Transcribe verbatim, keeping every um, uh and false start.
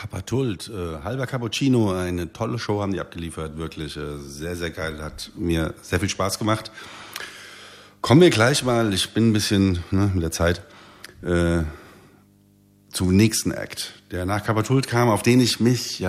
Carpatult, äh, halber Cappuccino, eine tolle Show haben die abgeliefert, wirklich äh, sehr, sehr geil, hat mir sehr viel Spaß gemacht. Kommen wir gleich mal, ich bin ein bisschen ne, mit der Zeit, äh, zum nächsten Act, der nach Carpatult kam, auf den ich mich ja